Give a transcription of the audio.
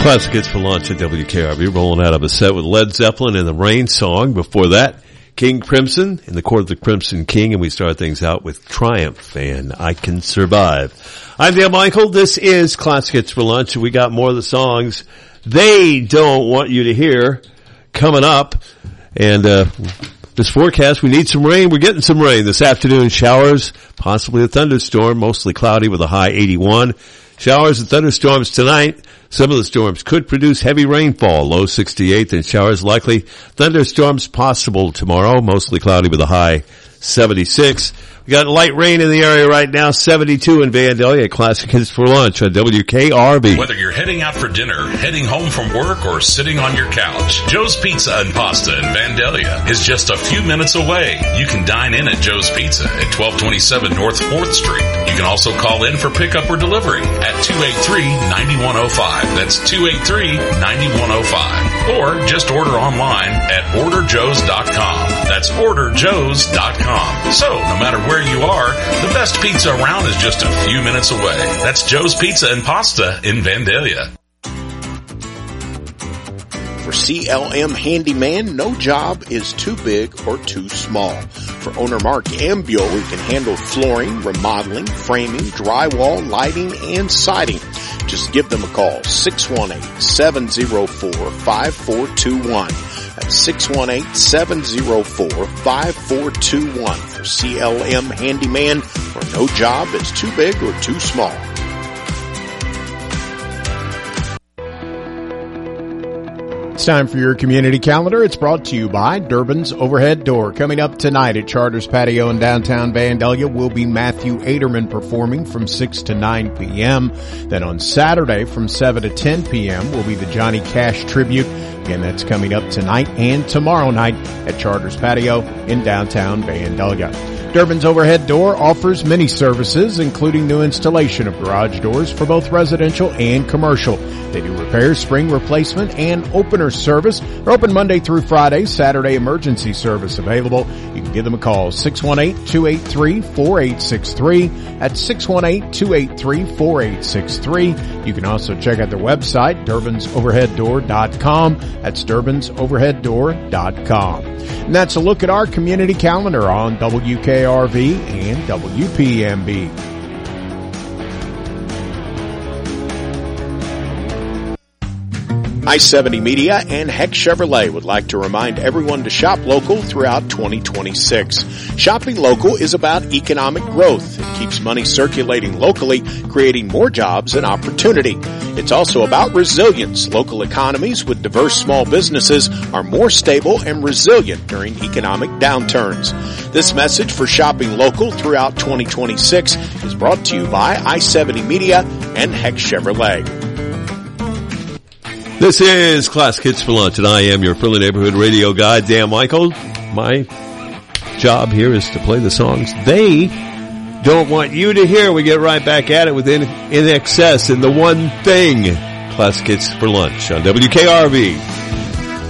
Classic hits for lunch at WKRB, rolling out of a set with Led Zeppelin and the Rain Song. Before that, King Crimson in the Court of the Crimson King, and we start things out with Triumph and I Can Survive. I'm Dan Michael. This is Classic Hits for Lunch, and we got more of the songs they don't want you to hear coming up. And this forecast, we need some rain. We're getting some rain this afternoon. Showers, possibly a thunderstorm, mostly cloudy with a high 81. Showers and thunderstorms tonight. Some of the storms could produce heavy rainfall, low 68, and showers likely. Thunderstorms possible tomorrow, mostly cloudy with a high 76. We got light rain in the area right now, 72 in Vandalia. Classic Hits for Lunch on WKRB. Whether you're heading out for dinner, heading home from work, or sitting on your couch, Joe's Pizza and Pasta in Vandalia is just a few minutes away. You can dine in at Joe's Pizza at 1227 North 4th Street. You can also call in for pickup or delivery at 283-9105. That's 283-9105. Or just order online at orderjoes.com. That's orderjoes.com. So, no matter where you are, the best pizza around is just a few minutes away. That's Joe's Pizza and Pasta in Vandalia. For CLM Handyman, no job is too big or too small. For owner Mark Ambio, who can handle flooring, remodeling, framing, drywall, lighting, and siding. Just give them a call, 618-704-5421. That's 618-704-5421 for CLM Handyman, where no job is too big or too small. It's time for your community calendar. It's brought to you by Durbin's Overhead Door. Coming up tonight at Charters Patio in downtown Vandalia will be Matthew Aderman performing from 6 to 9 p.m. Then on Saturday from 7 to 10 p.m. will be the Johnny Cash Tribute. Again, that's coming up tonight and tomorrow night at Charters Patio in downtown Vandalia. Durbin's Overhead Door offers many services, including new installation of garage doors for both residential and commercial. They do repairs, spring replacement, and opener service. They're open Monday through Friday, Saturday emergency service available. You can give them a call, 618-283-4863. That's 618-283-4863. You can also check out their website, DurbinsOverheadDoor.com. That's DurbinsOverheadDoor.com. And that's a look at our community calendar on WKRV and WPMB. I-70 Media and Heck Chevrolet would like to remind everyone to shop local throughout 2026. Shopping local is about economic growth. It keeps money circulating locally, creating more jobs and opportunity. It's also about resilience. Local economies with diverse small businesses are more stable and resilient during economic downturns. This message for shopping local throughout 2026 is brought to you by I-70 Media and Heck Chevrolet. This is Classic Hits for Lunch, and I am your friendly neighborhood radio guy, Dan Michael. My job here is to play the songs they don't want you to hear. We get right back at it with In Excess and The One Thing. Classic Hits for Lunch on WKRV.